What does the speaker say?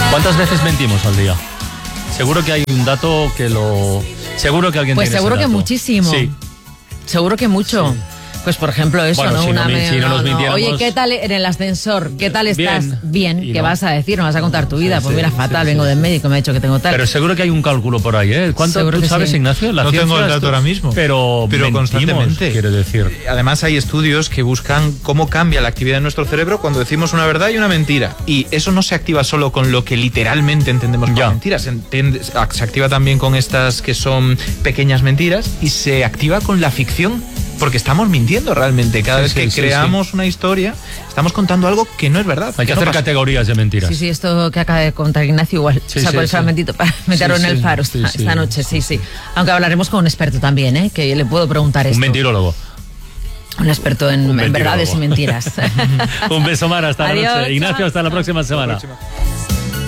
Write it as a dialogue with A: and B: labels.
A: ¿Cuántas veces mentimos al día? Seguro que hay un dato que lo... Seguro que alguien
B: Pues
A: tiene
B: seguro
A: ese
B: que
A: dato.
B: muchísimo.
A: Sí.
B: Seguro que mucho. Sí. Pues por ejemplo eso,
A: bueno,
B: ¿no?
A: Si no nos mintiéramos...
B: Oye, ¿qué tal en el ascensor? ¿Qué tal estás? Bien. ¿Qué vas a decir? ¿No vas a contar tu vida? Pues mira, fatal, vengo del médico, me ha dicho que tengo tal.
A: Pero seguro que hay un cálculo por ahí, ¿eh? ¿Cuánto tú sabes, Ignacio?
C: No tengo el dato ahora mismo.
A: Pero
C: constantemente.
A: Quiero decir.
C: Además hay estudios que buscan cómo cambia la actividad de nuestro cerebro cuando decimos una verdad y una mentira. Y eso no se activa solo con lo que literalmente entendemos por mentiras. Se activa también con estas que son pequeñas mentiras y se activa con la ficción. Porque estamos mintiendo realmente. Cada vez que creamos una historia, estamos contando algo que no es verdad.
A: Hay que hacer categorías de mentiras.
B: Sí, esto que acaba de contar Ignacio igual. Sacó el fragmentito para meterlo en el Faro esta noche, sí. Aunque hablaremos con un experto también, ¿eh? Que le puedo preguntar esto.
A: Un mentirólogo.
B: Un experto en verdades y mentiras.
A: Un beso, Mar, hasta la
B: Adiós,
A: noche. Ignacio,
B: chao.
A: hasta la próxima semana.